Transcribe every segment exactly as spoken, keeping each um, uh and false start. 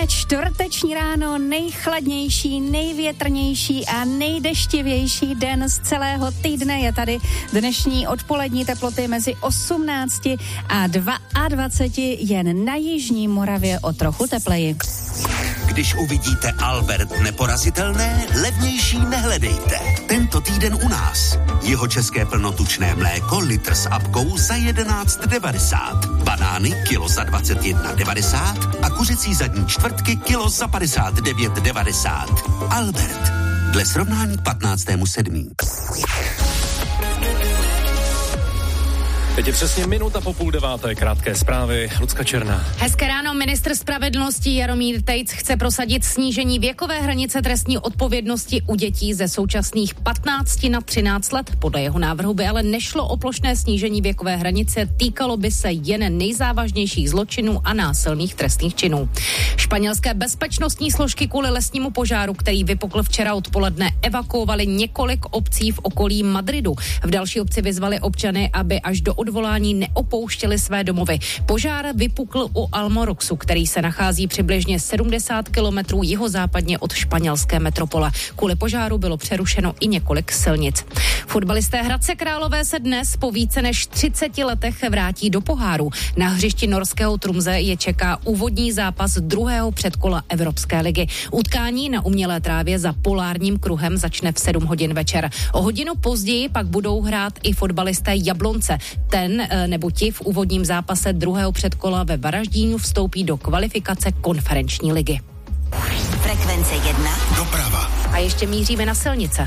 Krásné čtvrteční ráno, nejchladnější, největrnější a nejdeštivější den z celého týdne je tady. Dnešní odpolední teploty mezi osmnácti a dvaceti dvěma, jen na jižní Moravě o trochu tepleji. Když uvidíte Albert neporazitelné, levnější nehledejte. Tento týden u nás. Jeho české plnotučné mléko litr s apkou za jedenáct devadesát. Banány kilo za dvacet jedna devadesát a kuřecí zadní čtvrtky kilo za padesát devět devadesát. Albert. Dle srovnání k patnáctému sedmého Teď je přesně minuta po půl deváté, krátké zprávy. Lucka Černá. Hezké ráno, ministr spravedlnosti Jaromír Tejc chce prosadit snížení věkové hranice trestní odpovědnosti u dětí ze současných patnácti na třináct let. Podle jeho návrhu by ale nešlo o plošné snížení věkové hranice, týkalo by se jen nejzávažnějších zločinů a násilných trestných činů. Španělské bezpečnostní složky kvůli lesnímu požáru, který vypukl včera odpoledne, evakuovali několik obcí v okolí Madridu. V další obci vyzvali občany, aby až do odvolání neopouštěli své domovy. Požár vypukl u Almoroxu, který se nachází přibližně sedmdesát kilometrů jihozápadně od španělské metropole. Kvůli požáru bylo přerušeno i několik silnic. Fotbalisté Hradce Králové se dnes po více než třiceti letech vrátí do poháru. Na hřišti norského Tromsø je čeká úvodní zápas druhého předkola Evropské ligy. Utkání na umělé trávě za polárním kruhem začne v sedm hodin večer. O hodinu později pak budou hrát i fotbalisté Jablonce. Ten nebo ti v úvodním zápase druhého předkola ve Varaždínu vstoupí do kvalifikace konferenční ligy. Frekvence jedna. Doprava. A ještě míříme na silnice.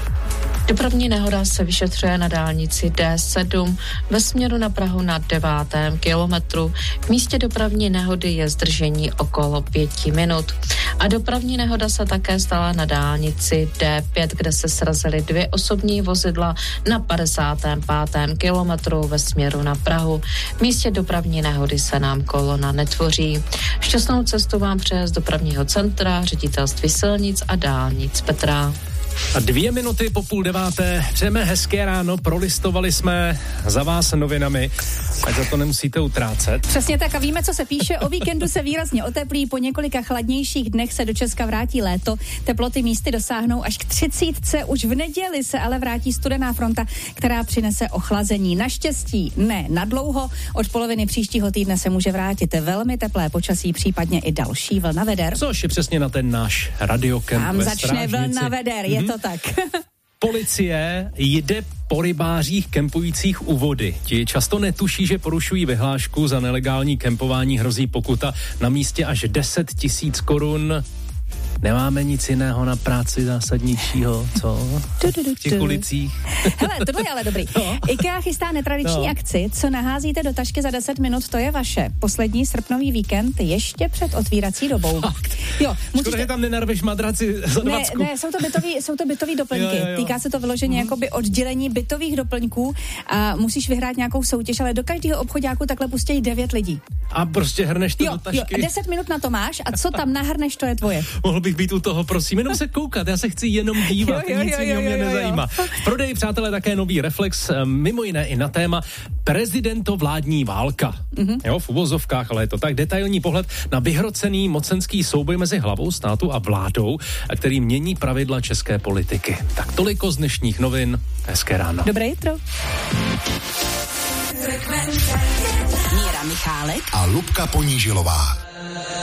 Dopravní nehoda se vyšetřuje na dálnici D sedm ve směru na Prahu na devátém kilometru. V místě dopravní nehody je zdržení okolo pěti minut. A dopravní nehoda se také stala na dálnici D pět, kde se srazily dvě osobní vozidla na padesátém pátém kilometru ve směru na Prahu. V místě dopravní nehody se nám kolona netvoří. Šťastnou cestu vám přeje z dopravního centra, ředitelství silnic a dálnic Petra. A dvě minuty po půl deváté, přejeme hezké ráno, prolistovali jsme za vás novinami, ať za to nemusíte utrácet. Přesně tak a víme, co se píše. O víkendu se výrazně oteplí, po několika chladnějších dnech se do Česka vrátí léto. Teploty místy dosáhnou až k třicítce. Už v neděli se ale vrátí studená fronta, která přinese ochlazení. Naštěstí ne nadlouho. Od poloviny příštího týdne se může vrátit velmi teplé počasí, případně i další vlna veder. Což je přesně na ten náš radiokemp Tam ve začne Strážnici. vlna veder, je to tak. Policie jde po rybářích kempujících u vody. Ti často netuší, že porušují vyhlášku, za nelegální kempování hrozí pokuta na místě až deset tisíc korun. Nemáme nic jiného na práci zásadnějšího, co? V těch ulicích. Hele, tohle je ale dobrý. No. IKEA chystá netradiční no. akci, co naházíte do tašky za deset minut, to je vaše. Poslední srpnový víkend ještě před otvírací dobou. Jo, musíte... Škoda, že tam nenarveš madraci za dvacku. Ne, ne, jsou to bytový, jsou to bytový doplňky. Jo, jo, jo. Týká se to vyloženě mm. jakoby oddělení bytových doplňků a musíš vyhrát nějakou soutěž, ale do každého obchodáku takhle pustí devět lidí. A prostě hrneš to jo, do tašky. Jo, deset minut na to máš a co tam nahrneš, to je tvoje. Mohl bych být u toho, prosím, jenom se koukat, já se chci jenom dívat, jo, jo, nic jiného mě nezajímá. V prodeji, přátelé, také nový Reflex, mimo jiné i na téma prezidentovládní válka. Mm-hmm. Jo, v uvozovkách, ale je to tak, detailní pohled na vyhrocený mocenský souboj mezi hlavou státu a vládou, a který mění pravidla české politiky. Tak toliko z dnešních novin, hezké ráno. Dobré jitro. Míra Michálek a Lubka Ponížilová.